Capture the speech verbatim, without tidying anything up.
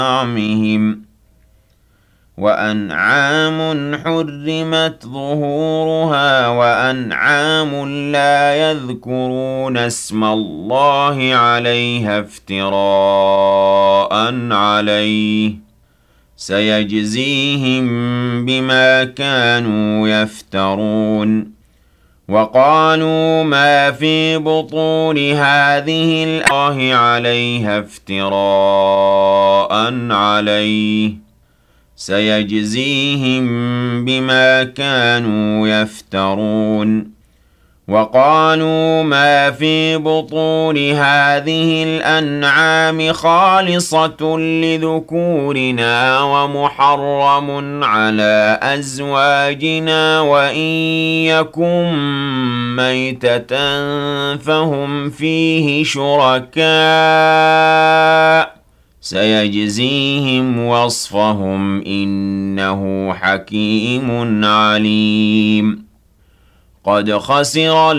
طعمهم وأنعام حرمت ظهورها وأنعام لا يذكرون اسم الله عليها افتراء عليه سيجزيهم بما كانوا يفترون وقالوا ما في بطون هذه الله عليها افتراء عليه سيجزيهم بما كانوا يفترون وقالوا ما في بطون هذه الأنعام خالصة لذكورنا ومحرم على أزواجنا وإن يكن ميتة فهم فيه شركاء سيجزيهم وصفهم إنه حكيم عليم قد خسر